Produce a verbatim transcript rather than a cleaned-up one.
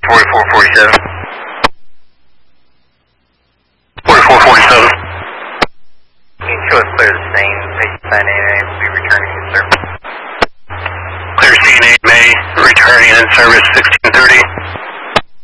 forty-four forty-seven. forty-four forty-seven. You can show us clear the same. May nine eight will be returning in service. Clear C N eight May, returning in service sixteen thirty.